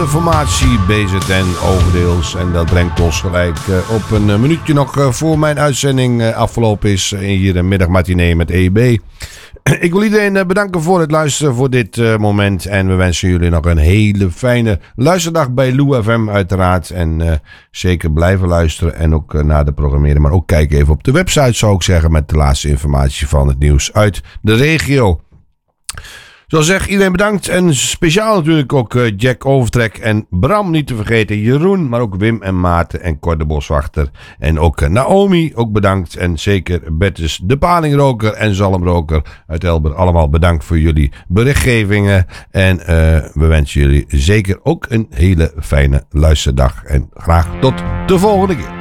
Formatie BZN overdeels. En dat brengt ons gelijk op een minuutje nog voor mijn uitzending afgelopen is. Hier een middagmatinee met EIB. Ik wil iedereen bedanken voor het luisteren voor dit moment. En we wensen jullie nog een hele fijne luisterdag bij Lou FM uiteraard. En zeker blijven luisteren en ook naar de programmeren. Maar ook kijk even op de website zou ik zeggen met de laatste informatie van het nieuws uit de regio. Zoals zeg, iedereen bedankt. En speciaal natuurlijk ook Jack Overtrek en Bram niet te vergeten. Jeroen, maar ook Wim en Maarten en Cor de Boswachter. En ook Naomi, ook bedankt. En zeker Bertus de Palingroker en Zalmroker uit Elber. Allemaal bedankt voor jullie berichtgevingen. En we wensen jullie zeker ook een hele fijne luisterdag. En graag tot de volgende keer.